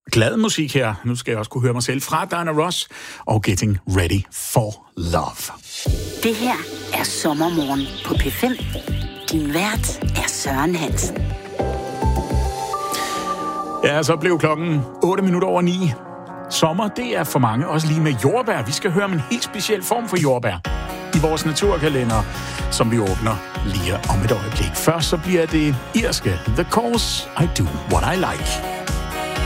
glad musik her. Nu skal jeg også kunne høre mig selv fra Diana Ross og Getting Ready for Love. Det her er Sommermorgen på P5. Din vært er Søren Hansen. Ja, så blev klokken 8:08. Sommer, det er for mange også lige med jordbær. Vi skal høre om en helt speciel form for jordbær i vores naturkalender, som vi åbner lige om et øjeblik. Først så bliver det irske The Course I Do What I Like.